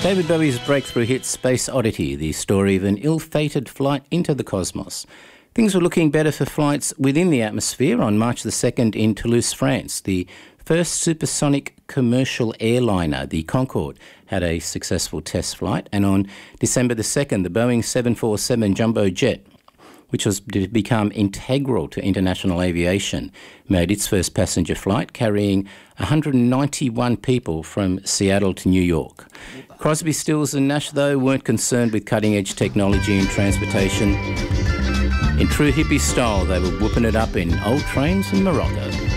David Bowie's breakthrough hit Space Oddity, the story of an ill-fated flight into the cosmos. Things were looking better for flights within the atmosphere on March the 2nd in Toulouse, France. The first supersonic commercial airliner, the Concorde, had a successful test flight, and on December the 2nd, the Boeing 747 jumbo jet, which was to become integral to international aviation, made its first passenger flight, carrying 191 people from Seattle to New York. Crosby, Stills and Nash, though, weren't concerned with cutting-edge technology in transportation. In true hippie style, they were whooping it up in old trains in Morocco.